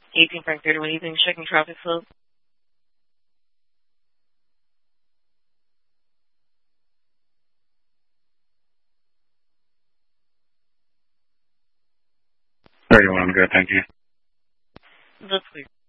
18 Frank 31 Evening, checking traffic flow. I'm good, thank you. That's clear.